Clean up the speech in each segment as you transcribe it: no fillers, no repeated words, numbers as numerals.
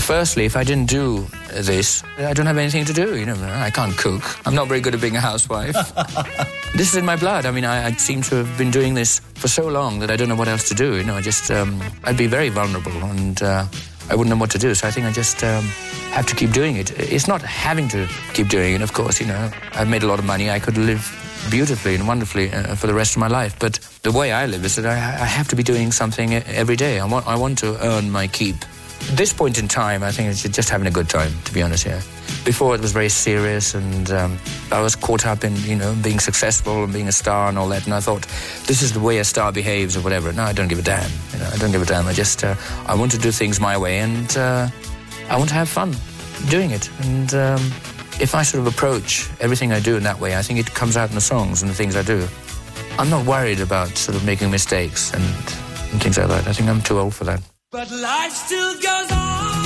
Firstly, if I didn't do this, I don't have anything to do, I can't cook. I'm not very good at being a housewife. This is in my blood. I mean, I seem to have been doing this for so long that I don't know what else to do, I'd be very vulnerable and I wouldn't know what to do. So I think I just have to keep doing it. It's not having to keep doing it, of course, I've made a lot of money. I could live beautifully and wonderfully for the rest of my life. But the way I live is that I have to be doing something every day. I want to earn my keep. At this point in time, I think it's just having a good time, to be honest, yeah. Before, it was very serious, and I was caught up in, being successful and being a star and all that, and I thought, this is the way a star behaves or whatever. No, I don't give a damn. I don't give a damn. I want to do things my way, and I want to have fun doing it. And if I sort of approach everything I do in that way, I think it comes out in the songs and the things I do. I'm not worried about sort of making mistakes and things like that. I think I'm too old for that. But life still goes on.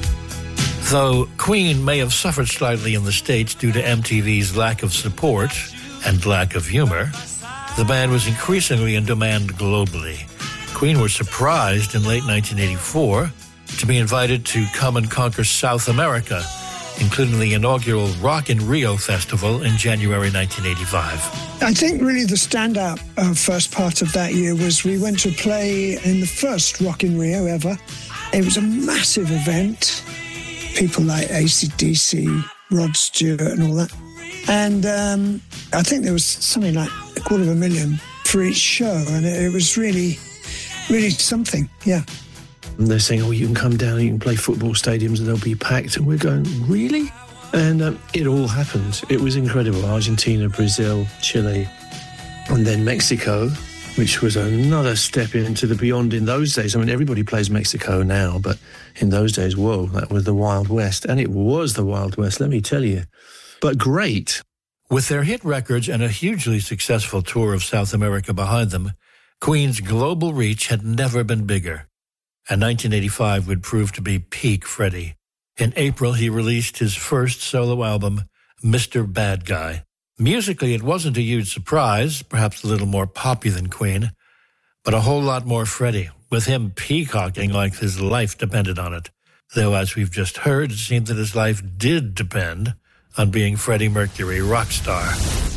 Though Queen may have suffered slightly in the States due to MTV's lack of support and lack of humor, the band was increasingly in demand globally. Queen were surprised in late 1984 to be invited to come and conquer South America, including the inaugural Rock in Rio festival in January 1985. I think really the standout first part of that year was we went to play in the first Rock in Rio ever. It was a massive event. People like AC/DC, Rod Stewart and all that. And I think there was something like 250,000 for each show. And it was really, really something, yeah. And they're saying, you can come down, you can play football stadiums and they'll be packed. And we're going, really? And it all happened. It was incredible. Argentina, Brazil, Chile, and then Mexico, which was another step into the beyond in those days. I mean, everybody plays Mexico now, but in those days, whoa, that was the Wild West. And it was the Wild West, let me tell you. But great. With their hit records and a hugely successful tour of South America behind them, Queen's global reach had never been bigger. And 1985 would prove to be peak Freddie. In April, he released his first solo album, Mr. Bad Guy. Musically, it wasn't a huge surprise, perhaps a little more poppy than Queen, but a whole lot more Freddie, with him peacocking like his life depended on it. Though, as we've just heard, it seemed that his life did depend on being Freddie Mercury rock star.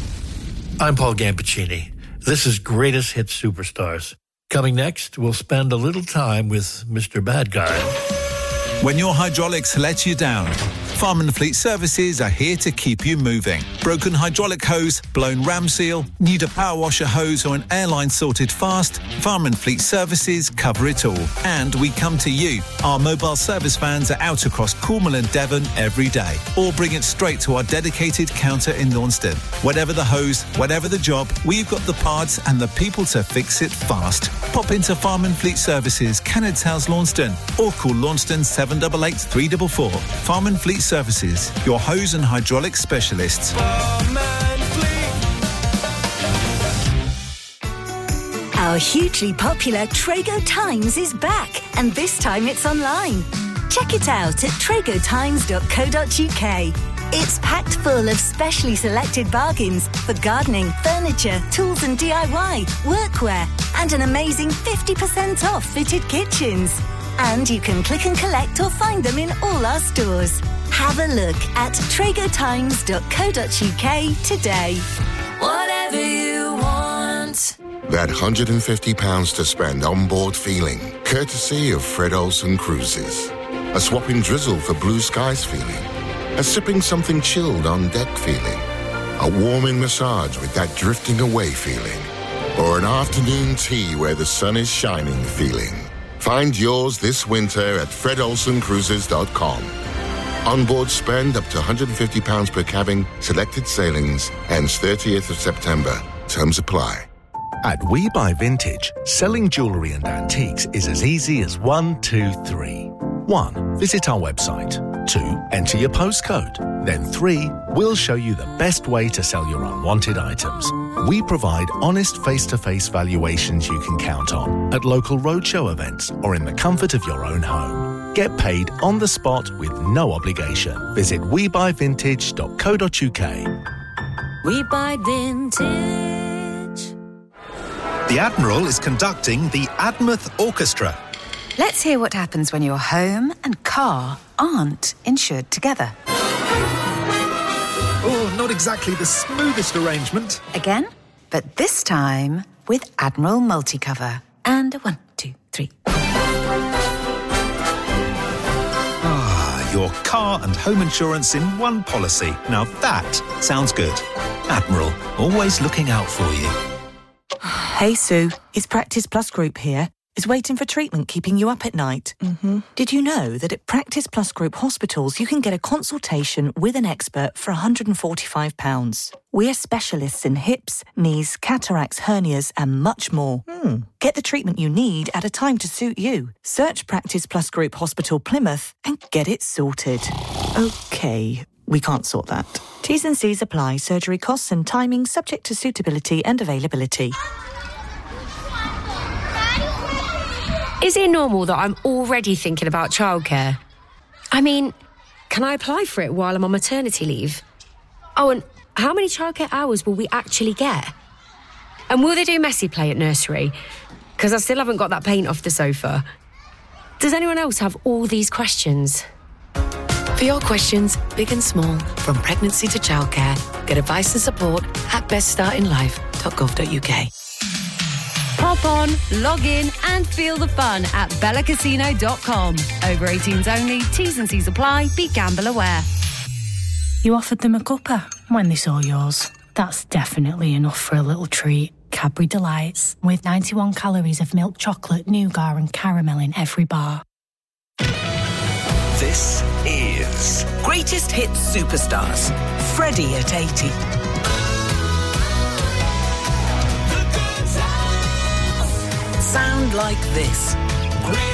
I'm Paul Gambaccini. This is Greatest Hits Superstars. Coming next, we'll spend a little time with Mr. Bad Guy. When your hydraulics let you down, Farm & Fleet Services are here to keep you moving. Broken hydraulic hose, blown ram seal, need a power washer hose or an airline sorted fast? Farm & Fleet Services cover it all. And we come to you. Our mobile service vans are out across Cornwall and Devon every day. Or bring it straight to our dedicated counter in Launceston. Whatever the hose, whatever the job, we've got the parts and the people to fix it fast. Pop into Farm & Fleet Services, Cannods House, Launceston, or call Launceston 788 344. Farm & Fleet Services, your hose and hydraulic specialists. Our hugely popular Trago Times is back, and this time it's online. Check it out at tragotimes.co.uk. It's packed full of specially selected bargains for gardening, furniture, tools and DIY, workwear, and an amazing 50% off fitted kitchens. And you can click and collect or find them in all our stores. Have a look at tragotimes.co.uk today. Whatever you want. That £150 to spend on board feeling, courtesy of Fred Olsen Cruises. A swapping drizzle for blue skies feeling. A sipping something chilled on deck feeling. A warming massage with that drifting away feeling. Or an afternoon tea where the sun is shining feeling. Find yours this winter at fredolsencruises.com. Onboard spend up to £150 per cabin, selected sailings, ends 30th of September. Terms apply. At We Buy Vintage, selling jewellery and antiques is as easy as 1, 2, 3. 1. Visit our website. 2. Enter your postcode. Then 3. We'll show you the best way to sell your unwanted items. We provide honest face-to-face valuations you can count on at local roadshow events or in the comfort of your own home. Get paid on the spot with no obligation. Visit webuyvintage.co.uk. We buy vintage. The Admiral is conducting the Admouth Orchestra. Let's hear what happens when your home and car aren't insured together. Oh, not exactly the smoothest arrangement. Again, but this time with Admiral Multicover. And 1, 2, 3. Your car and home insurance in one policy. Now that sounds good. Admiral, always looking out for you. Hey, Sue. It's Practice Plus Group here. Is waiting for treatment keeping you up at night? Mm-hmm. Did you know that at Practice Plus Group hospitals you can get a consultation with an expert for £145? We're specialists in hips, knees, cataracts, hernias and much more. Get the treatment you need at a time to suit you. Search Practice Plus Group Hospital Plymouth and get it sorted. OK, we can't sort that. T's and C's apply. Surgery costs and timing subject to suitability and availability. Is it normal that I'm already thinking about childcare? I mean, can I apply for it while I'm on maternity leave? Oh, and how many childcare hours will we actually get? And will they do messy play at nursery? Because I still haven't got that paint off the sofa. Does anyone else have all these questions? For your questions, big and small, from pregnancy to childcare, get advice and support at beststartinlife.gov.uk. Hop on, log in and feel the fun at bellacasino.com. Over 18s only, T's and C's apply, be gamble aware. You offered them a cuppa when they saw yours. That's definitely enough for a little treat. Cadbury Delights, with 91 calories of milk chocolate, nougat and caramel in every bar. This is Greatest Hits Superstars, Freddie at 80. Sound like this.